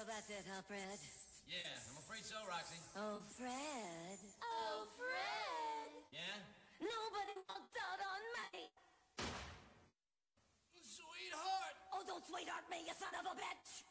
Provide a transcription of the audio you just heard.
So that's it, huh, Fred? Yeah, I'm afraid so, Roxy. Oh, Fred. Oh, Fred! Yeah? Nobody walked out on me! Sweetheart! Oh, don't sweetheart me, you son of a bitch!